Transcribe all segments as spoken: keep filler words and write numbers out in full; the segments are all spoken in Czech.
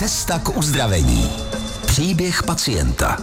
Cesta k uzdravení. Příběh pacienta.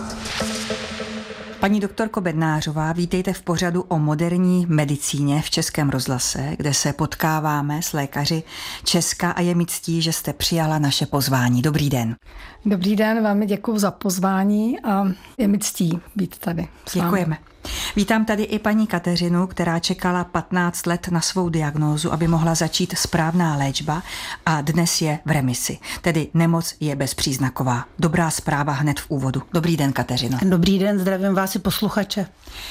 Paní doktorko Bednářová, vítejte v pořadu o moderní medicíně v Českém rozhlase, kde se potkáváme s lékaři Česka a je mi ctí, že jste přijala naše pozvání. Dobrý den. Dobrý den, velmi děkuji za pozvání a je mi ctí být tady. Děkujeme. Vítám tady i paní Kateřinu, která čekala patnáct let na svou diagnózu, aby mohla začít správná léčba a dnes je v remisi. Tedy nemoc je bezpříznaková. Dobrá zpráva hned v úvodu. Dobrý den, Kateřino. Dobrý den, zdravím vás i posluchače.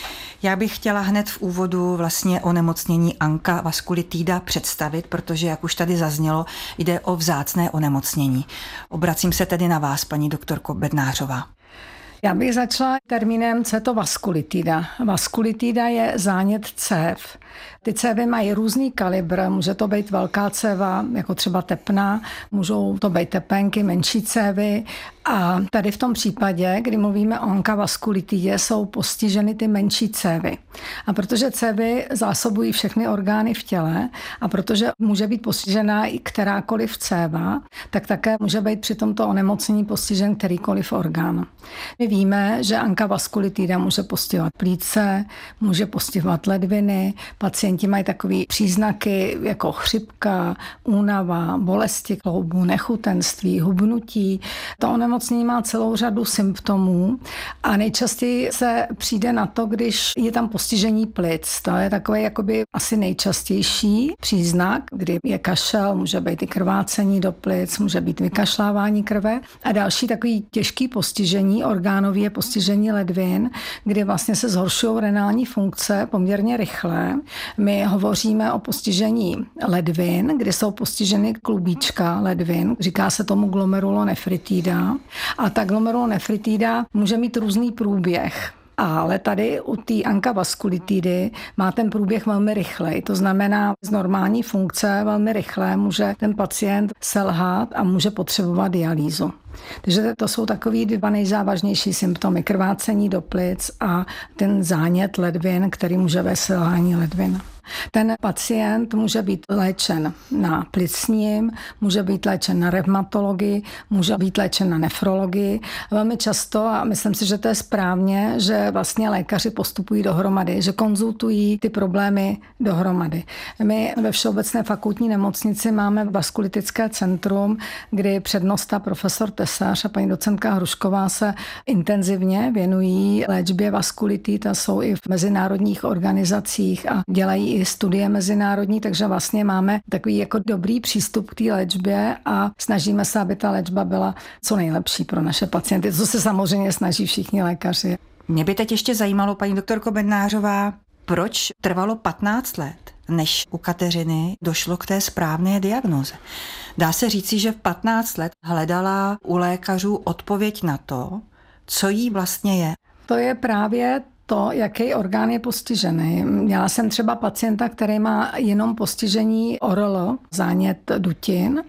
Já bych chtěla hned v úvodu vlastně onemocnění Anka vaskulitida představit, protože, jak už tady zaznělo, jde o vzácné onemocnění. Obracím se tedy na vás, paní doktorko Bednářová. Já bych začala termínem, co je to vaskulitida. Vaskulitida je zánět cév. Ty cévy mají různý kalibr, může to být velká céva, jako třeba tepna, můžou to být tepenky, menší cévy. A tady v tom případě, kdy mluvíme o onkavaskulitidě, jsou postiženy ty menší cévy. A protože cévy zásobují všechny orgány v těle a protože může být postižená i kterákoliv céva, tak také může být při tomto onemocnění postižen kterýkoliv orgán. My víme, že onkavaskulitida může postihovat plíce, může postihovat ledviny, pacienti mají takové příznaky jako chřipka, únava, bolesti kloubu, nechutenství, hubnutí. To onemocnění má celou řadu symptomů a nejčastěji se přijde na to, když je tam postižení plic. To je takový jakoby asi nejčastější příznak, kdy je kašel, může být i krvácení do plic, může být vykašlávání krve a další takový těžký postižení, orgánově postižení ledvin, kdy vlastně se zhoršují renální funkce poměrně rychle. My hovoříme o postižení ledvin, kdy jsou postiženy klubíčka ledvin. Říká se tomu glomerulonefritida. A ta glomerulonefritida může mít různý průběh. Ale tady u té onkavaskulitidy má ten průběh velmi rychlej. To znamená, z normální funkce velmi rychle může ten pacient selhat a může potřebovat dialýzu. Takže to jsou takový dva nejzávažnější symptomy. Krvácení do plic a ten zánět ledvin, který může vést selhání ledvin. Ten pacient může být léčen na plicním, může být léčen na revmatologii, může být léčen na nefrologii. Velmi často, a myslím si, že to je správně, že vlastně lékaři postupují dohromady, že konzultují ty problémy dohromady. My ve Všeobecné fakultní nemocnici máme vaskulitické centrum, kdy přednosta profesor Tesař a paní docentka Hrušková se intenzivně věnují léčbě vaskulitid a jsou i v mezinárodních organizacích a dělají i studie mezinárodní, takže vlastně máme takový jako dobrý přístup k té léčbě a snažíme se, aby ta léčba byla co nejlepší pro naše pacienty. To se samozřejmě snaží všichni lékaři. Mě by teď ještě zajímalo, paní doktorko Bednářová, proč trvalo patnáct let, než u Kateřiny došlo k té správné diagnóze. Dá se říci, že v patnáct let hledala u lékařů odpověď na to, co jí vlastně je. To je právě to, jaký orgán je postižený. Měla jsem třeba pacienta, který má jenom postižení O R L, zánět dutin,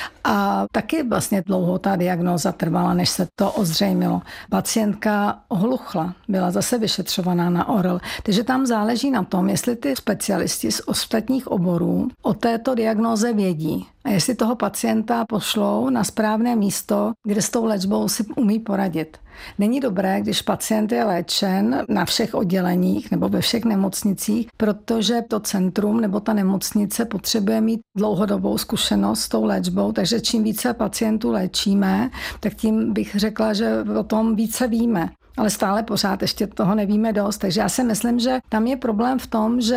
a taky vlastně dlouho ta diagnóza trvala, než se to ozřejmilo. Pacientka ohluchla, byla zase vyšetřovaná na O R L. Takže tam záleží na tom, jestli ty specialisti z ostatních oborů o této diagnóze vědí. A jestli toho pacienta pošlou na správné místo, kde s tou léčbou si umí poradit. Není dobré, když pacient je léčen na všech odděleních nebo ve všech nemocnicích, protože to centrum nebo ta nemocnice potřebuje mít dlouhodobou zkušenost s tou léčbou, takže čím více pacientů léčíme, tak tím bych řekla, že o tom více víme. Ale stále pořád ještě toho nevíme dost. Takže já si myslím, že tam je problém v tom, že